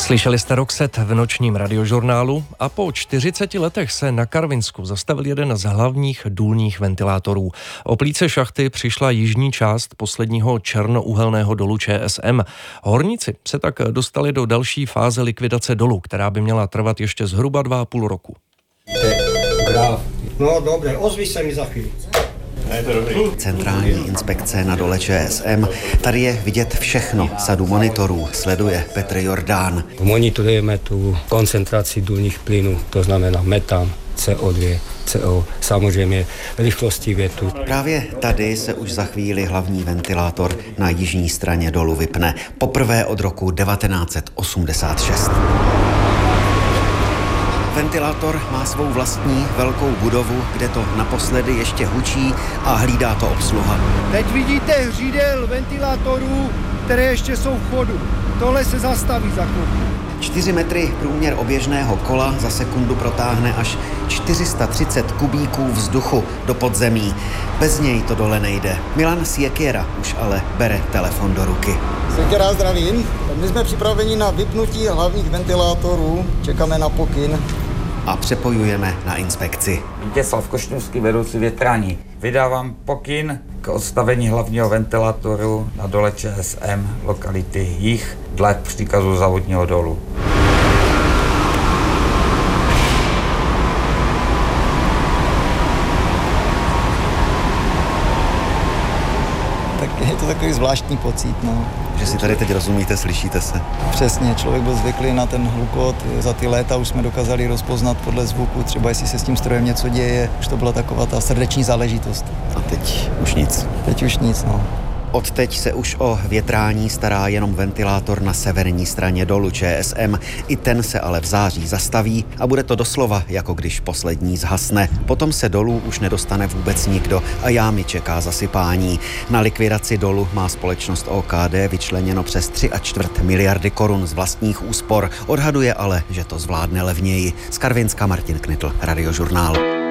Slyšeli jste Roxette v nočním radiožurnálu a po 40 letech se na Karvinsku zastavil jeden z hlavních důlních ventilátorů. O plíce šachty přišla jižní část posledního černouhelného dolu ČSM. Horníci se tak dostali do další fáze likvidace dolu, která by měla trvat ještě zhruba 2,5 roku. No dobré, ozví se mi za chvíli. Centrální inspekce na dole ČSM. Tady je vidět všechno. Sadu monitorů sleduje Petr Jordán. Monitorujeme tu koncentraci důlních plynů, to znamená metan, CO2, CO, samozřejmě rychlosti větru. Právě tady se už za chvíli hlavní ventilátor na jižní straně dolu vypne. Poprvé od roku 1986. Ventilátor má svou vlastní velkou budovu, kde to naposledy ještě hučí a hlídá to obsluha. Teď vidíte hřídel ventilátorů, které ještě jsou v chodu. Tohle se zastaví za chvilku. 4 metry průměr oběžného kola za sekundu protáhne až 430 kubíků vzduchu do podzemí. Bez něj to dole nejde. Milan Siekiera už ale bere telefon do ruky. Siekiera, zdravím. My jsme připraveni na vypnutí hlavních ventilátorů. Čekáme na pokyn. A přepojujeme na inspekci. Vítězslav Košňovský, vedoucí větrání. Vydávám pokyn k odstavení hlavního ventilátoru na dole ČSM lokality Jih dle příkazu závodního dolu. Tak je to takový zvláštní pocit, no. Že si tady teď rozumíte, slyšíte se? Přesně, člověk byl zvyklý na ten hlukot. Za ty léta už jsme dokázali rozpoznat podle zvuku, třeba jestli se s tím strojem něco děje. Už to byla taková ta srdeční záležitost. A teď už nic. Teď už nic, no. Odteď se už o větrání stará jenom ventilátor na severní straně dolu ČSM. I ten se ale v září zastaví a bude to doslova, jako když poslední zhasne. Potom se dolů už nedostane vůbec nikdo a jámy čeká zasypání. Na likvidaci dolu má společnost OKD vyčleněno přes 3,25 miliardy korun z vlastních úspor. Odhaduje ale, že to zvládne levněji. Z Karvinska Martin Knitl, Radiožurnál.